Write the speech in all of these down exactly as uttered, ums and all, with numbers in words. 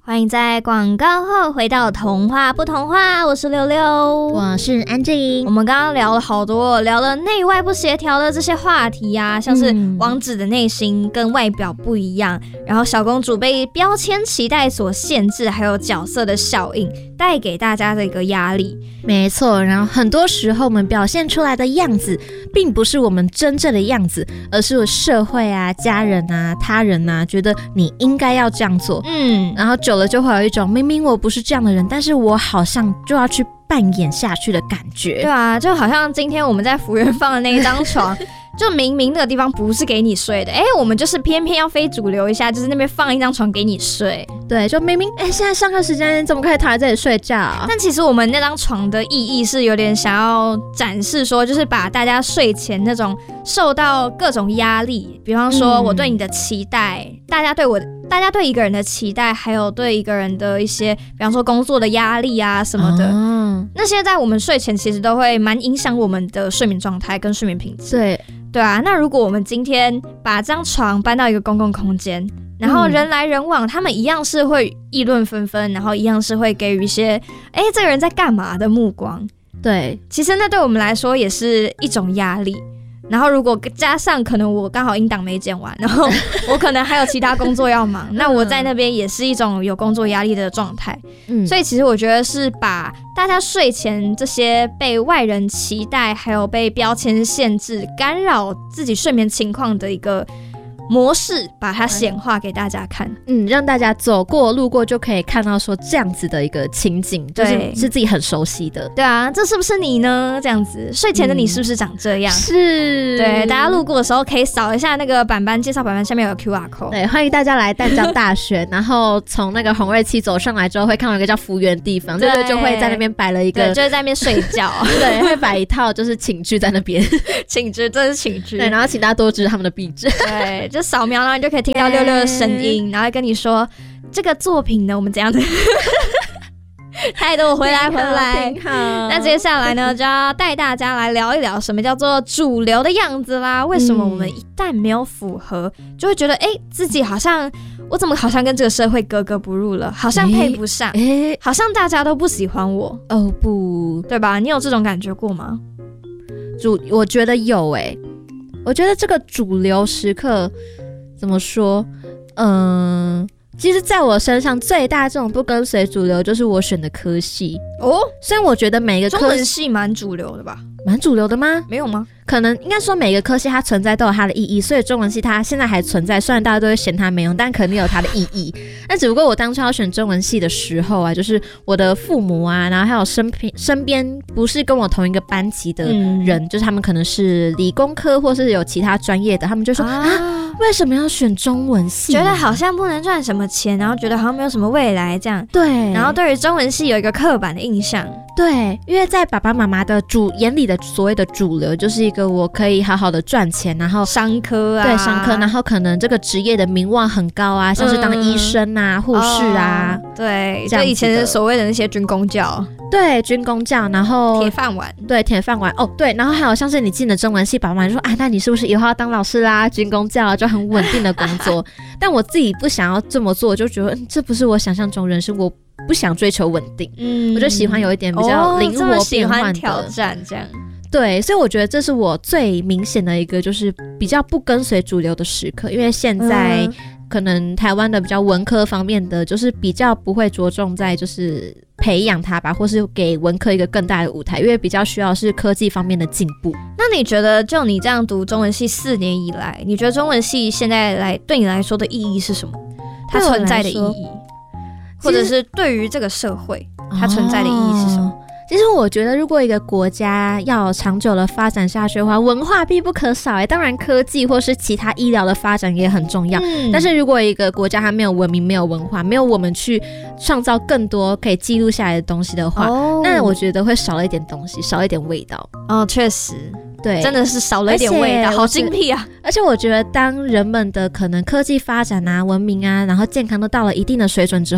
欢迎在广告后回到童话不童话，我是六六， 我是安静。 我们刚刚聊了好多，聊了内外不协调的这些话题啊，像是王子的内心跟外表不一样，嗯、然后小公主被标签期待所限制，还有角色的效应带给大家的一个压力。 没错，然后很多时候我们表现出来的样子并不是我们真正的样子，而是社会啊、家人啊、他人啊觉得你应该要这样做，嗯，然后久了就会有一种明明我不是这样的人，但是我好像就要去扮演下去的感觉。 对啊，就好像今天我们在福原放的那一张床就明明那个地方不是给你睡的，哎，我们就是偏偏要非主流一下，就是那边放一张床给你睡。 对，就明明哎，现在上课时间怎么可以躺在这里睡觉？ 但其实我们那张床的意义是有点想要展示说，就是把大家睡前那种受到各种压力，比方说我对你的期待，嗯、大家对我，大家对一个人的期待，还有对一个人的一些，比方说工作的压力啊什么的，哦、那些在我们睡前其实都会蛮影响我们的睡眠状态跟睡眠品质。对。对啊，那如果我们今天把这张床搬到一个公共空间，然后人来人往，嗯、他们一样是会议论纷纷，然后一样是会给予一些哎这个人在干嘛的目光。对，其实那对我们来说也是一种压力。然后如果加上可能我刚好音档没剪完，然后我可能还有其他工作要忙，那我在那边也是一种有工作压力的状态。嗯，所以其实我觉得是把大家睡前这些被外人期待，还有被标签限制、干扰自己睡眠情况的一个模式，把它显化给大家看， 嗯，让大家走过路过就可以看到说这样子的一个情景，就是是自己很熟悉的。 对啊，这是不是你呢？这样子，睡前的你是不是长这样？嗯、 是。 对，大家路过的时候可以扫一下那个板板介绍板板下面有 Q R code。 对，欢迎大家来淡江大学，然后从那个红瑞七走上来之后，会看到一个叫福原地方，对对，就会在那边摆了一个， 对，就会在那边睡觉。 对，会摆一套就是寝具在那边， 寝具真是寝具。 对，然后请大家多支持他们的壁纸。 对，就扫描，然后你就可以听到六六的声音，然后跟你说这个作品呢，我们怎样的态度回来回来。那接下来呢，就要带大家来聊一聊什么叫做主流的样子啦。为什么我们一旦没有符合，就会觉得哎，自己好像我怎么好像跟这个社会格格不入了，好像配不上，好像大家都不喜欢我。 哦不， 对吧？你有这种感觉过吗？ 主，我觉得有哎、欸，我觉得这个主流时刻。怎么说？嗯，其实在我身上最大这种不跟随主流就是我选的科系哦。虽然我觉得每个科中文系蛮主流的吧？ 蛮主流的吗？ 没有吗？ 可能应该说每个科系它存在都有它的意义，所以中文系它现在还存在，虽然大家都会嫌它没用，但肯定有它的意义。那只不过我当初要选中文系的时候啊，就是我的父母啊，然后还有身边身边不是跟我同一个班级的人、嗯，就是他们可能是理工科或是有其他专业的，他们就说啊，啊为什么要选中文系、啊？ 觉得好像不能赚什么钱，然后觉得好像没有什么未来这样。 对， 然后对于中文系有一个刻板的印象。 对，因为在爸爸妈妈的主眼里的所谓的主流，就是一个我可以好好的赚钱，然后商科啊， 对商科，然后可能这个职业的名望很高啊，像是当医生啊、护、嗯、士啊、 哦，对，就以前所谓的那些军公教， 对，军公教，然后铁饭碗， 对，铁饭碗，哦，对，然后还有像是你进了中文系，爸爸妈妈就说啊，那你是不是以后要当老师啦、军公教啊，就很稳定的工作？但我自己不想要这么做，就觉得、嗯、这不是我想象中人生，我不想追求稳定，嗯，我就喜欢有一点比较灵活变换的、 哦、挑战这样。 对，所以我觉得这是我最明显的一个，就是比较不跟随主流的时刻。因为现在可能台湾的比较文科方面的，就是比较不会着重在就是培养它吧，或是给文科一个更大的舞台，因为比较需要是科技方面的进步。 那你觉得，就你这样读中文系四年以来，你觉得中文系现在来对你来说的意义是什么？它存在的意义，或者是对于这个社会它存在的意义是什么？哦， 其实我觉得，如果一个国家要长久的发展下去的话，文化必不可少。哎，当然科技或是其他医疗的发展也很重要。嗯、但是如果一个国家它没有文明、没有文化，没有我们去创造更多可以记录下来的东西的话，哦、那我觉得会少了一点东西，少了一点味道。 哦，确实。对，真的是少了一点味道，好精辟啊！ 而且我觉得，当人们的可能科技发展啊、文明啊，然后健康都到了一定的水准之后，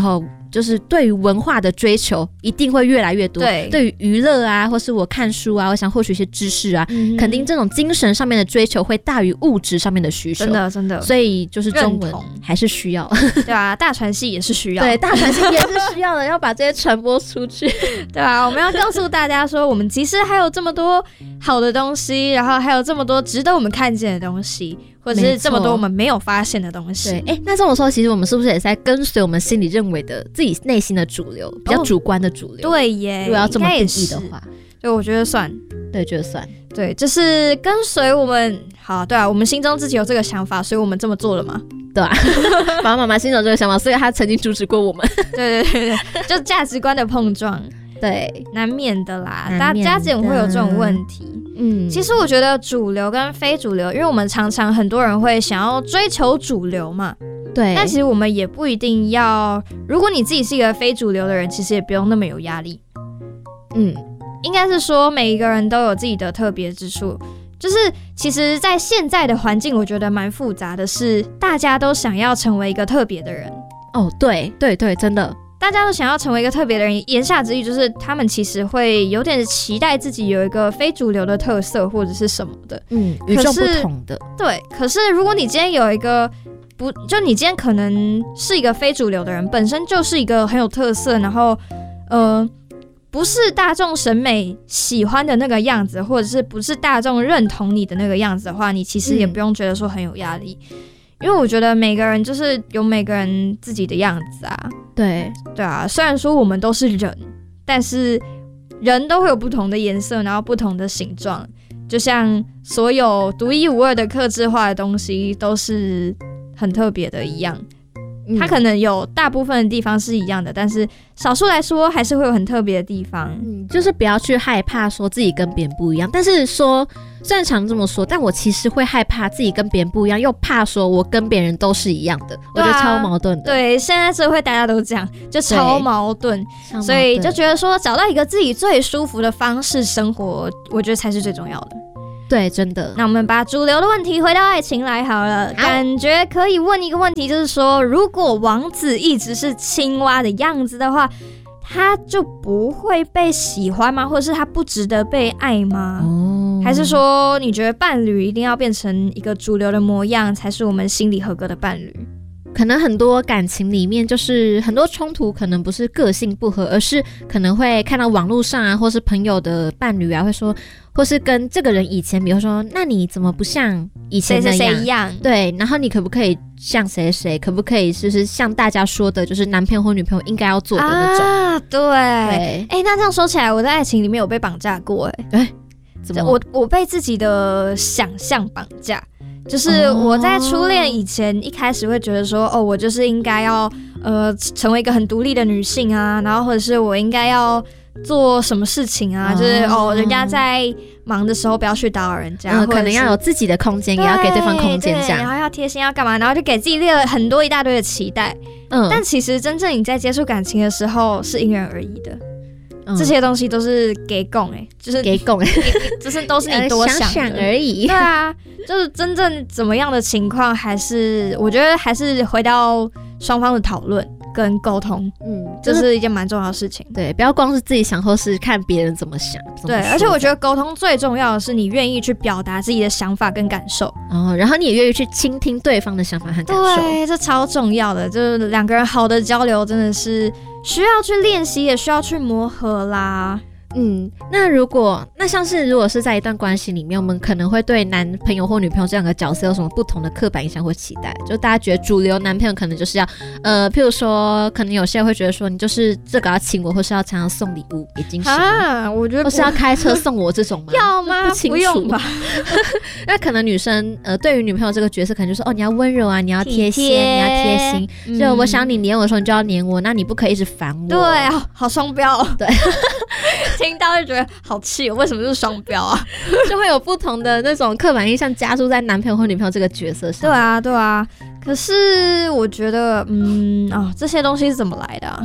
就是对于文化的追求一定会越来越多。 对， 对于娱乐啊，或是我看书啊，我想获取一些知识啊，嗯、肯定这种精神上面的追求会大于物质上面的需求。 真的真的， 所以就是中文还是需要。 对啊，大传系也是需要。 对，大传系也是需要的，要把这些传播出去。 对啊，我们要告诉大家说，我们其实还有这么多好的东西，然后还有这么多值得我们看见的东西。或者是这么多我们没有发现的东西。 对，哎，那这么说，其实我们是不是也在跟随我们心里认为的自己内心的主流，比较主观的主流？ 哦、对耶， 如果要这么定义的话， 对，我觉得算， 对，觉得算， 对，就是跟随我们。好，对啊，我们心中自己有这个想法，所以我们这么做了嘛。 对啊，爸爸妈妈心中有这个想法，所以他曾经阻止过我们。 对对对对，就价值观的碰撞。 对， 难免的啦，大家总会有这种问题。嗯，其实我觉得主流跟非主流，因为我们常常很多人会想要追求主流嘛， 对。 但其实我们也不一定要，如果你自己是一个非主流的人，其实也不用那么有压力。嗯，应该是说每一个人都有自己的特别之处。就是其实，在现在的环境，我觉得蛮复杂的是，大家都想要成为一个特别的人。 哦，对对对，真的。 大家都想要成为一个特别的人，言下之意就是他们其实会有点期待自己有一个非主流的特色或者是什么的， 嗯，与众不同的。 对，可是如果你今天有一个不，就你今天可能是一个非主流的人，本身就是一个很有特色，然后呃，不是大众审美喜欢的那个样子，或者是不是大众认同你的那个样子的话，你其实也不用觉得说很有压力。嗯，因为我觉得每个人就是有每个人自己的样子啊， 对对啊，虽然说我们都是人，但是人都会有不同的颜色，然后不同的形状，就像所有独一无二的客制化的东西都是很特别的一样。它可能有大部分的地方是一样的，但是少数来说还是会有很特别的地方。 嗯，就是不要去害怕说自己跟别人不一样，但是说虽然常这么说，但我其实会害怕自己跟别人不一样，又怕说我跟别人都是一样的，我觉得超矛盾的。 对，现在社会大家都这样，就超矛盾，所以就觉得说找到一个自己最舒服的方式生活，我觉得才是最重要的。 对，真的。 那我们把主流的问题回到爱情来好了，好，感觉可以问一个问题，就是说，如果王子一直是青蛙的样子的话，他就不会被喜欢吗？或者是他不值得被爱吗？哦，还是说你觉得伴侣一定要变成一个主流的模样，才是我们心里合格的伴侣？ 可能很多感情里面就是很多冲突，可能不是个性不合，而是可能会看到网络上啊，或是朋友的伴侣啊，会说，或是跟这个人以前，比如说，那你怎么不像以前那样？ 谁谁谁一样？ 对，然后你可不可以像谁谁？可不可以就是像大家说的，就是男朋友或女朋友应该要做的那种？ 啊，对，哎、欸，那这样说起来，我在爱情里面有被绑架过、欸，哎、欸， 怎么？ 我我被自己的想象绑架。就是我在初恋以前，一开始会觉得说，哦，我就是应该要呃成为一个很独立的女性啊，然后或者是我应该要做什么事情啊，就是哦，人家在忙的时候不要去打扰人家， 嗯、可能要有自己的空间，也要给对方空间，这样， 然后要贴心要干嘛，然后就给自己列了很多一大堆的期待。嗯，但其实真正你在接触感情的时候是因人而异的。嗯、这些东西都是给供哎，就是给供哎， 就是都是你多想的、 呃、想想而已。 对啊，就是真正怎么样的情况，还是我觉得还是回到双方的讨论跟沟通，嗯，这、就是一件蛮重要的事情。 对，不要光是自己想，或是看别人怎么想。 对，而且我觉得沟通最重要的是你愿意去表达自己的想法跟感受， 哦，然后你也愿意去倾听对方的想法和感受。 对，这超重要的，就是两个人好的交流真的是需要去练习，也需要去磨合啦。 嗯，那如果那像是如果是在一段关系里面，我们可能会对男朋友或女朋友这样的角色有什么不同的刻板印象或期待？就大家觉得主流男朋友可能就是要呃，譬如说，可能有些人会觉得说，你就是这个要请我，或是要常常送礼物给惊喜啊，我觉得或是要开车送我这种吗？ 要吗？ 不清楚， 不用吧。 那可能女生呃，对于女朋友这个角色，可能就是哦，你要温柔啊，你要贴心，你要贴心，嗯、就我想你黏我的时候，你就要黏我，那你不可以一直烦我。 对啊，好双标。 对。 听到就觉得好气，为什么是双标啊？ 就会有不同的那种刻板印象加注在男朋友或女朋友这个角色上。 对啊，对啊。可是我觉得，嗯啊、哦，这些东西是怎么来的啊？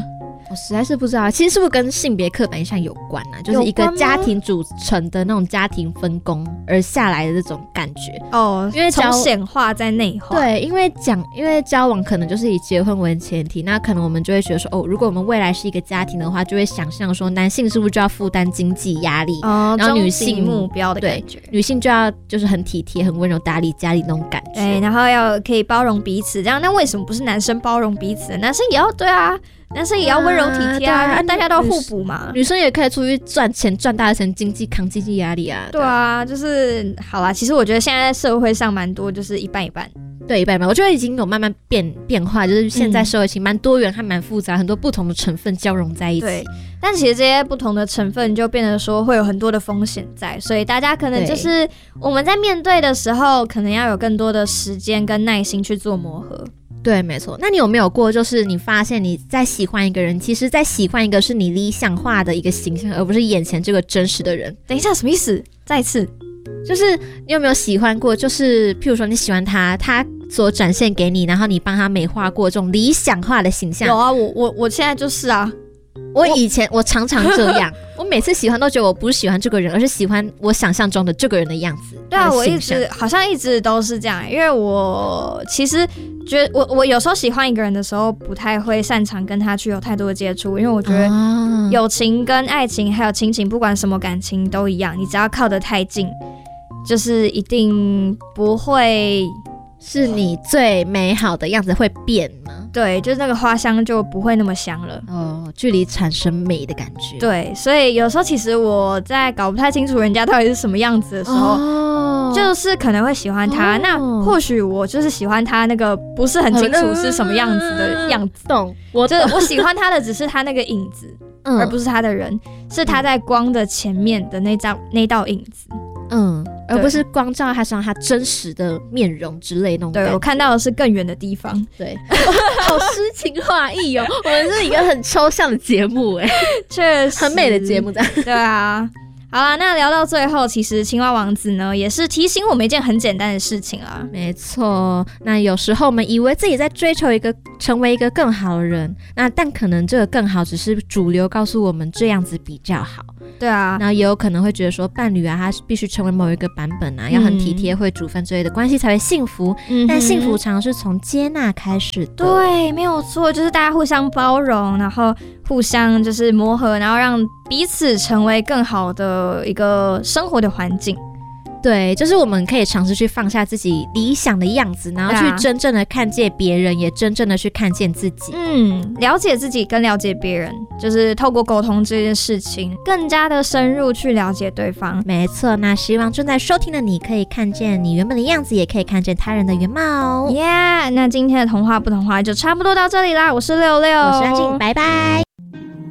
我实在是不知道，其实是不是跟性别刻板印象有关啊？就是一个家庭组成的那种家庭分工而下来的这种感觉哦，因为从显化在内化。 对，因为讲因为交往可能就是以结婚为前提，那可能我们就会觉得说，哦，如果我们未来是一个家庭的话，就会想象说，男性是不是就要负担经济压力， 哦， 然后女性目标的感觉， 女性就要就是很体贴、很温柔打理家里那种感觉。 对，然后要可以包容彼此，这样。那为什么不是男生包容彼此？男生也要对啊。男生也要温柔体贴 啊, 啊, 啊，大家都互补嘛。 女生也可以出去赚钱，赚大钱，经济扛经济压力啊。 对啊，就是好啦。其实我觉得现在社会上蛮多，就是一半一半。 对，一半一半。我觉得已经有慢慢变变化，就是现在社会其实蛮多元，还蛮复杂，很多不同的成分交融在一起。 对，但其实这些不同的成分就变得说会有很多的风险在，所以大家可能就是我们在面对的时候，可能要有更多的时间跟耐心去做磨合。 对，没错。那你有没有过，就是你发现你在喜欢一个人，其实在喜欢一个是你理想化的一个形象，而不是眼前这个真实的人？ 等一下，什么意思？再一次， 就是你有没有喜欢过，就是譬如说你喜欢他，他所展现给你，然后你帮他美化过这种理想化的形象？ 有啊，我我我现在就是啊。 我以前 我, 我常常这样，我每次喜欢都觉得我不是喜欢这个人，而是喜欢我想象中的这个人的样子。 对啊，我一直好像一直都是这样，因为我其实觉得我我有时候喜欢一个人的时候，不太会擅长跟他去有太多的接触，因为我觉得友情跟爱情还有亲情，不管什么感情都一样，你只要靠得太近，就是一定不会是你最美好的样子会变吗？ 对，就是那个花香就不会那么香了。 哦，距离产生美的感觉。 对，所以有时候其实我在搞不太清楚人家到底是什么样子的时候，哦、就是可能会喜欢他。哦、那或许我就是喜欢他那个不是很清楚是什么样子的样子。 懂， 我就是我喜欢他的只是他那个影子，嗯、而不是他的人，是他在光的前面的那张那道影子。 嗯，而不是光照他上他真实的面容之类那种感觉。 对，我看到的是更远的地方。 对，好诗情画意哦。我们是一个很抽象的节目哎， 确实很美的节目的。 对啊，好啦，那聊到最后，其实青蛙王子呢也是提醒我们一件很简单的事情啦。 没错，那有时候我们以为自己在追求一个成为一个更好的人，那但可能这个更好只是主流告诉我们这样子比较好。 对啊， 然后也有可能会觉得说伴侣啊，他必须成为某一个版本啊，嗯、要很体贴，会煮饭之类的关系才会幸福。嗯、但幸福常常是从接纳开始的。 对，没有错，就是大家互相包容，然后互相就是磨合，然后让彼此成为更好的一个生活的环境。 对，就是我们可以尝试去放下自己理想的样子，然后去真正的看见别人，啊、也真正的去看见自己。 嗯，了解自己跟了解别人，就是透过沟通这件事情，更加的深入去了解对方。 没错，那希望正在收听的你可以看见你原本的样子，也可以看见他人的原貌。 耶、yeah, 那今天的童话不童话就差不多到这里啦。我是六六， 我是安静，拜拜。